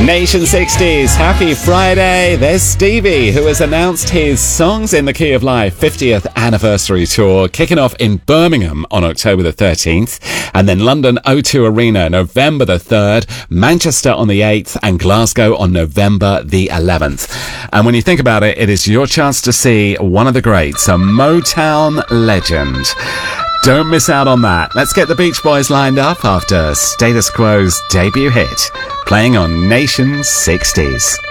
Nation 60s, happy Friday. There's Stevie, who has announced his Songs in the Key of Life 50th anniversary tour, kicking off in Birmingham on October the 13th, and then London O2 Arena November the 3rd, Manchester on the 8th, and Glasgow on November the 11th. And when you think about it, it is your chance to see one of the greats, a Motown legend. Don't miss out on that. Let's get the Beach Boys lined up after Status Quo's debut hit, playing on Nation 60s.